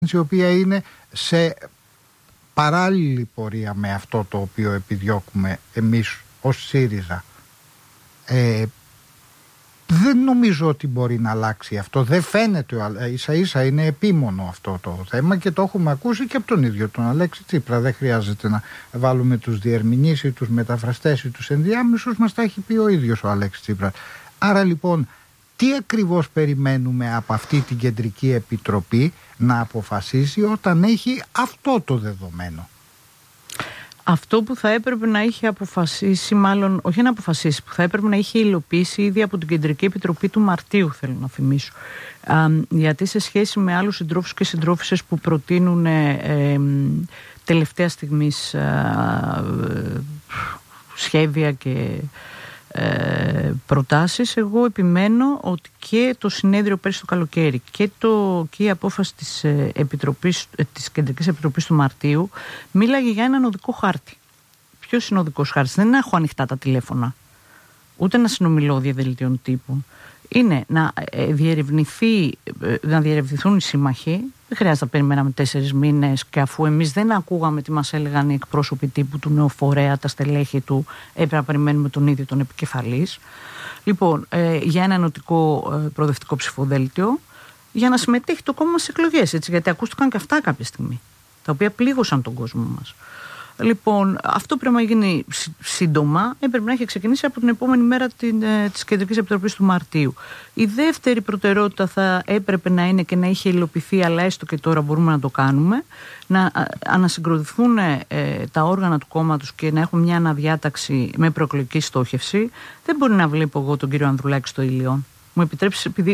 η οποία είναι σε παράλληλη πορεία με αυτό το οποίο επιδιώκουμε εμείς ως ΣΥΡΙΖΑ. Δεν νομίζω ότι μπορεί να αλλάξει αυτό. Δεν φαίνεται, ίσα ίσα είναι επίμονο αυτό το θέμα και το έχουμε ακούσει και από τον ίδιο τον Αλέξη Τσίπρα. Δεν χρειάζεται να βάλουμε τους διερμηνείς ή τους μεταφραστές ή τους ενδιάμεσους, μας τα έχει πει ο ίδιος ο Αλέξης Τσίπρας. Άρα λοιπόν, τι ακριβώς περιμένουμε από αυτή την Κεντρική Επιτροπή να αποφασίσει όταν έχει αυτό το δεδομένο? Αυτό που θα έπρεπε να είχε αποφασίσει, μάλλον όχι να αποφασίσει, που θα έπρεπε να είχε υλοποιήσει ήδη από την Κεντρική Επιτροπή του Μαρτίου, θέλω να θυμίσω. Γιατί σε σχέση με άλλους συντρόφους και συντρόφισσες που προτείνουν τελευταία στιγμής σχέδια και προτάσεις, εγώ επιμένω ότι και το συνέδριο πέρσι το καλοκαίρι και η απόφαση της Κεντρικής Επιτροπής του Μαρτίου μίλαγε για έναν οδικό χάρτη. Ποιος είναι ο οδικός χάρτης? Δεν έχω ανοιχτά τα τηλέφωνα, ούτε να συνομιλώ διαδελτίων τύπου. Είναι να διερευνηθούν οι σύμμαχοι. Δεν χρειάζεται να περιμέναμε 4 μήνες, και αφού εμείς δεν ακούγαμε τι μας έλεγαν οι εκπρόσωποι τύπου του νέου φορέα, τα στελέχη του, έπρεπε να περιμένουμε τον ίδιο τον επικεφαλής. Λοιπόν, για ένα ενωτικό προοδευτικό ψηφοδέλτιο, για να συμμετέχει το κόμμα στις εκλογές, έτσι, γιατί ακούστηκαν και αυτά κάποια στιγμή, τα οποία πλήγωσαν τον κόσμο μας. Λοιπόν, αυτό πρέπει να γίνει σύντομα. Έπρεπε να έχει ξεκινήσει από την επόμενη μέρα της Κεντρικής Επιτροπής του Μαρτίου. Η δεύτερη προτεραιότητα θα έπρεπε να είναι και να είχε υλοποιηθεί, αλλά έστω και τώρα μπορούμε να το κάνουμε, να ανασυγκροτηθούν τα όργανα του κόμματος και να έχουμε μια αναδιάταξη με προεκλογική στόχευση. Δεν μπορεί να βλέπω εγώ τον κύριο Ανδρουλάκη στο Ήλιον. Μου επιτρέψει, επειδή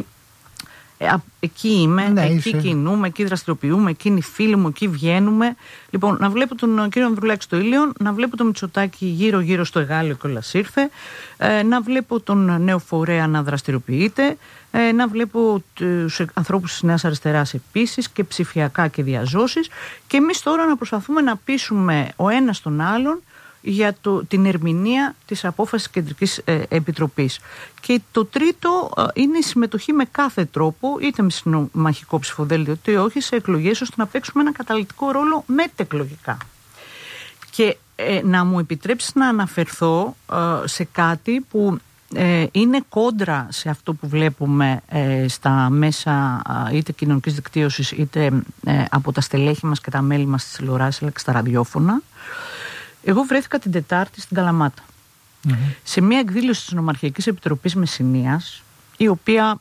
εκεί είμαι, ναι, εκεί κινούμε, εκεί δραστηριοποιούμε, εκεί είναι οι φίλοι μου, εκεί βγαίνουμε. Λοιπόν, να βλέπω τον κύριο Ανδρουλάκη στο Ήλιον, να βλέπω τον Μητσοτάκη γύρω-γύρω στο Εγάλεο και όλα ήρθε, να βλέπω τον νέο φορέα να δραστηριοποιείται, να βλέπω τους ανθρώπους της Νέας Αριστεράς επίσης και ψηφιακά και διαζώσεις, και εμείς τώρα να προσπαθούμε να πείσουμε ο ένας τον άλλον για την ερμηνεία της απόφασης Κεντρικής Επιτροπής. Και το τρίτο είναι η συμμετοχή με κάθε τρόπο, είτε με συμμαχικό ψηφοδέλτιο είτε όχι, σε εκλογές, ώστε να παίξουμε ένα καταλυτικό ρόλο μετεκλογικά. Και να μου επιτρέψεις να αναφερθώ σε κάτι που είναι κόντρα σε αυτό που βλέπουμε στα μέσα είτε κοινωνικής δικτύωσης είτε από τα στελέχη μας και τα μέλη μας στις τηλεοράσεις αλλά και στα ραδιόφωνα. Εγώ βρέθηκα την Τετάρτη στην Καλαμάτα, σε μια εκδήλωση της Νομαρχιακής Επιτροπής Μεσσηνίας, η οποία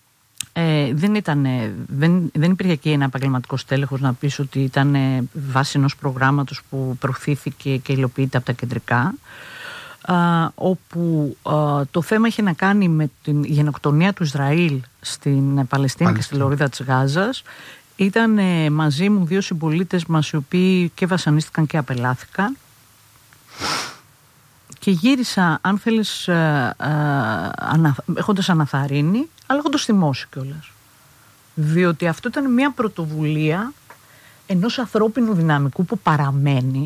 δεν υπήρχε εκεί ένα επαγγελματικό στέλεχος να πεις ότι ήταν βάση ενός προγράμματος που προωθήθηκε και υλοποιείται από τα κεντρικά, όπου το θέμα είχε να κάνει με την γενοκτονία του Ισραήλ στην Παλαιστίνη και στη Λωρίδα της Γάζας. Ήταν μαζί μου 2 συμπολίτες μας, οι οποίοι και βασανίστηκαν και απελάθηκαν. Και γύρισα, αν θέλεις, έχοντας αναθαρρύνει, αλλά έχοντας θυμώσει κιόλας. Διότι αυτό ήταν μια πρωτοβουλία ενός ανθρώπινου δυναμικού που παραμένει,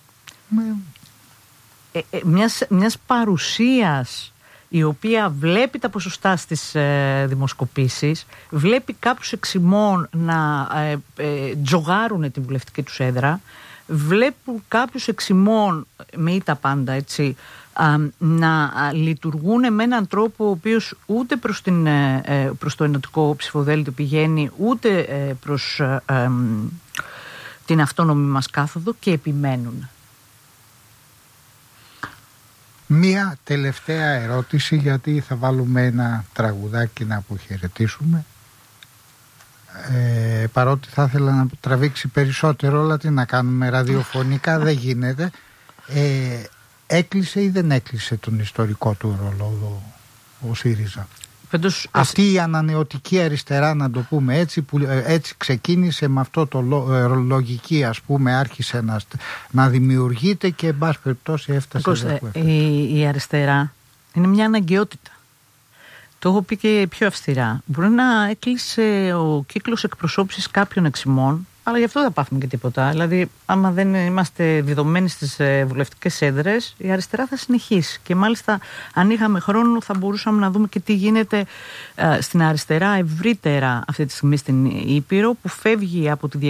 μιας παρουσίας η οποία βλέπει τα ποσοστά στις δημοσκοπήσεις, βλέπει κάποιους εξημών να τζογάρουν την βουλευτική τους έδρα, βλέπουν κάποιους εξημών, με ήττα πάντα, έτσι, να λειτουργούν με έναν τρόπο ο οποίος ούτε προς το ενωτικό ψηφοδέλτιο πηγαίνει, ούτε προς την αυτόνομη μας κάθοδο, και επιμένουν. Μία τελευταία ερώτηση, γιατί θα βάλουμε ένα τραγουδάκι να αποχαιρετήσουμε. Παρότι θα ήθελα να τραβήξει περισσότερο, αλλά τι να κάνουμε, ραδιοφωνικά δεν γίνεται. Έκλεισε ή δεν έκλεισε τον ιστορικό του ρόλο ο ΣΥΡΙΖΑ? Αυτή η ανανεωτική αριστερά, να το πούμε έτσι, που έτσι ξεκίνησε, με αυτό το λογική, ας πούμε, άρχισε να δημιουργείται και εν πάση περιπτώσει έφτασε. Η αριστερά είναι μια αναγκαιότητα. Το έχω πει και πιο αυστηρά. Μπορεί να έκλεισε ο κύκλος εκπροσώπησης κάποιων εξημών, αλλά γι' αυτό δεν πάθουμε και τίποτα. Δηλαδή, άμα δεν είμαστε δεδομένοι στις βουλευτικές έδρες, η αριστερά θα συνεχίσει. Και μάλιστα, αν είχαμε χρόνο, θα μπορούσαμε να δούμε και τι γίνεται στην αριστερά ευρύτερα αυτή τη στιγμή στην Ήπειρο, που φεύγει από τη